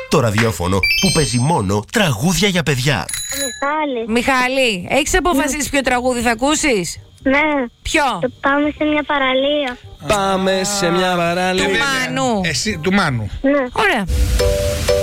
Το ραδιόφωνο που παίζει μόνο τραγούδια για παιδιά. Μιχάλη, έχεις αποφασίσει ποιο τραγούδι θα ακούσεις? Ναι. Ποιο? Το πάμε σε μια παραλία. Πάμε σε μια παραλία. Του Μάνου. Εσύ, του Μάνου. Ναι. Ωραία.